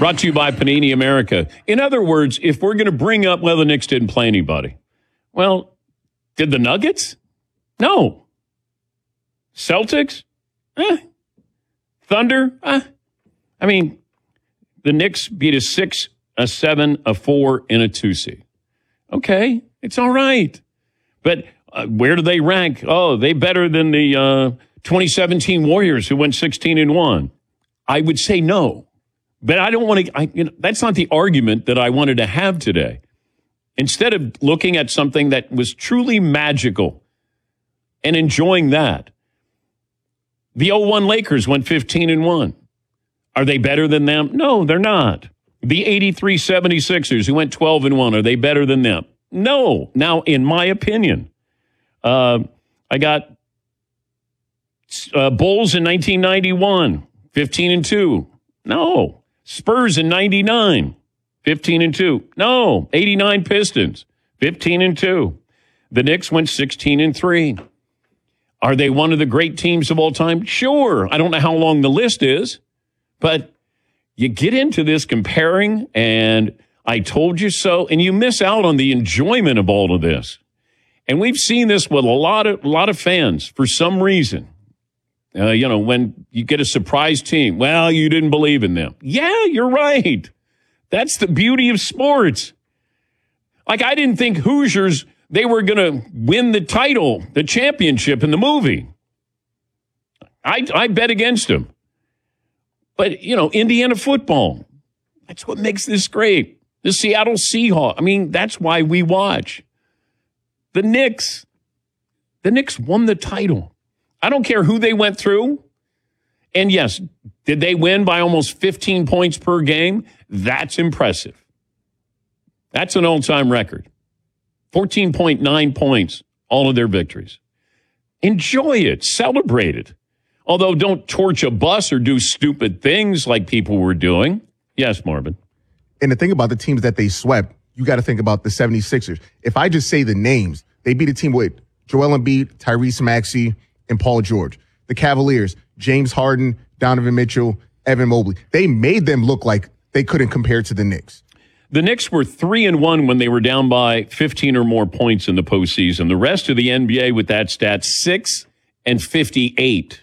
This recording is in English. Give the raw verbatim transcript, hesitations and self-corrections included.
Brought to you by Panini America. In other words, if we're going to bring up, well, the Knicks didn't play anybody. Well, did the Nuggets? No. Celtics? Eh. Thunder? Eh. I mean, the Knicks beat a six, a seven, a four, and a two seed. Okay, it's all right. But uh, where do they rank? Oh, they better than the uh, twenty seventeen Warriors who went sixteen and one. I would say no. But I don't want to, you know, that's not the argument that I wanted to have today. Instead of looking at something that was truly magical and enjoying that, the oh one Lakers went fifteen and one. Are they better than them? No, they're not. The eighty-three seventy-sixers who went twelve and one, are they better than them? No. Now, in my opinion, uh, I got uh, Bulls in nineteen ninety-one, fifteen and two. No. Spurs in ninety-nine, fifteen and two. No. eighty-nine Pistons, fifteen and two. The Knicks went sixteen and three. Are they one of the great teams of all time? Sure. I don't know how long the list is, but you get into this comparing and I told you so, and you miss out on the enjoyment of all of this. And we've seen this with a lot of, a lot of fans for some reason. Uh, you know, when you get a surprise team, well, you didn't believe in them. Yeah, you're right. That's the beauty of sports. Like, I didn't think Hoosiers, they were going to win the title, the championship in the movie. I, I bet against them. But, you know, Indiana football, that's what makes this great. The Seattle Seahawks, I mean, that's why we watch. The Knicks, the Knicks won the title. I don't care who they went through. And yes, did they win by almost fifteen points per game? That's impressive. That's an all-time record. fourteen point nine points, all of their victories. Enjoy it. Celebrate it. Although don't torch a bus or do stupid things like people were doing. Yes, Marvin. And the thing about the teams that they swept, you got to think about the seventy-sixers. If I just say the names, they beat a team with Joel Embiid, Tyrese Maxey, and Paul George. The Cavaliers, James Harden, Donovan Mitchell, Evan Mobley. They made them look like they couldn't compare to the Knicks. The Knicks were three and one when they were down by fifteen or more points in the postseason. The rest of the N B A with that stat, six and fifty-eight.